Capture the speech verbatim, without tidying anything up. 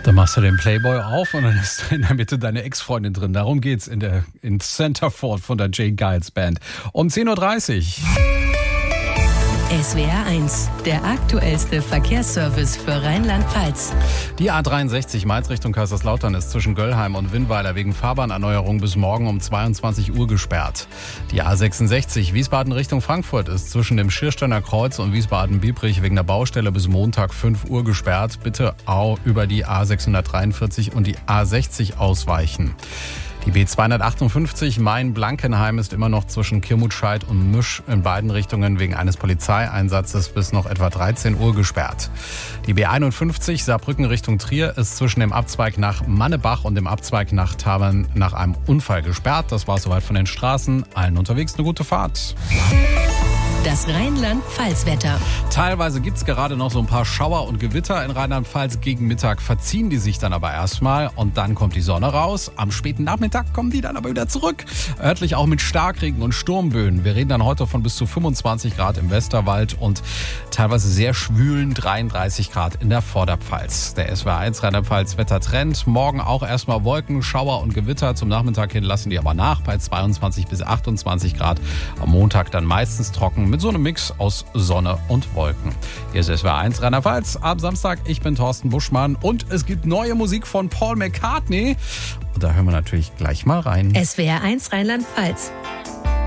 Dann machst du den Playboy auf und dann ist in der Mitte deine Ex-Freundin drin. Darum geht's in der in Centerford von der Jay Giles Band. Um zehn Uhr dreißig. S W R eins, der aktuellste Verkehrsservice für Rheinland-Pfalz. Die A dreiundsechzig Mainz Richtung Kaiserslautern ist zwischen Göllheim und Winnweiler wegen Fahrbahnerneuerung bis morgen um zweiundzwanzig Uhr gesperrt. Die A sechsundsechzig Wiesbaden Richtung Frankfurt ist zwischen dem Schiersteiner Kreuz und Wiesbaden-Biebrich wegen der Baustelle bis Montag fünf Uhr gesperrt. Bitte auch über die A sechshundertdreiundvierzig und die A sechzig ausweichen. Die B zweihundertachtundfünfzig Main-Blankenheim ist immer noch zwischen Kirmutscheid und Misch in beiden Richtungen wegen eines Polizeieinsatzes bis noch etwa dreizehn Uhr gesperrt. Die B einundfünfzig Saarbrücken Richtung Trier ist zwischen dem Abzweig nach Mannebach und dem Abzweig nach Tavern nach einem Unfall gesperrt. Das war soweit von den Straßen. Allen unterwegs eine gute Fahrt. Das Rheinland-Pfalz-Wetter. Teilweise gibt es gerade noch so ein paar Schauer und Gewitter in Rheinland-Pfalz. Gegen Mittag verziehen die sich dann aber erstmal und dann kommt die Sonne raus. Am späten Nachmittag kommen die dann aber wieder zurück. Örtlich auch mit Starkregen und Sturmböen. Wir reden dann heute von bis zu fünfundzwanzig Grad im Westerwald und teilweise sehr schwülen dreiunddreißig Grad in der Vorderpfalz. Der S W R eins Rheinland-Pfalz Wettertrend. Morgen auch erstmal Wolken, Schauer und Gewitter. Zum Nachmittag hin lassen die aber nach bei zweiundzwanzig bis achtundzwanzig Grad. Am Montag dann meistens trocken mit so einem Mix aus Sonne und Wolken. Hier ist S W R eins Rheinland-Pfalz am Samstag. Ich bin Thorsten Buschmann und es gibt neue Musik von Paul McCartney. Und da hören wir natürlich gleich mal rein. S W R eins Rheinland-Pfalz.